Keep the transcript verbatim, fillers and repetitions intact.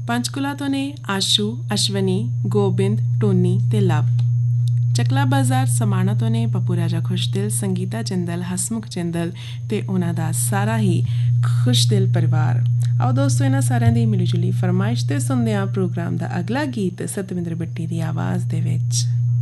ਪੰਚਕੂਲਾ ਤੋਂ ਨੇ ਆਸ਼ੂ, ਅਸ਼ਵਨੀ, ਗੋਬਿੰਦ, ਟੋਨੀ ਤੇ ਲਵ। ਚੱਕਲਾ ਬਾਜ਼ਾਰ ਸਮਾਣਾ ਤੋਂ ਨੇ ਪੱਪੂ ਰਾਜਾ ਖੁਸ਼ਦਿਲ, ਸੰਗੀਤਾ ਜਿੰਦਲ, ਹਸਮੁਖ ਜਿੰਦਲ ਤੇ ਉਹਨਾਂ ਦਾ ਸਾਰਾ ਹੀ ਖੁਸ਼ਦਿਲ ਪਰਿਵਾਰ। ਆਓ ਦੋਸਤੋ, ਇਹਨਾਂ ਸਾਰਿਆਂ ਦੀ ਮਿਲੀ ਜੁਲੀ ਫਰਮਾਇਸ਼ ਤੇ ਸੁਣਦੇ ਹਾਂ ਪ੍ਰੋਗਰਾਮ ਦਾ ਅਗਲਾ ਗੀਤ ਸਤਵਿੰਦਰ ਬੱਟੀ ਦੀ ਆਵਾਜ਼ ਦੇ ਵਿੱਚ।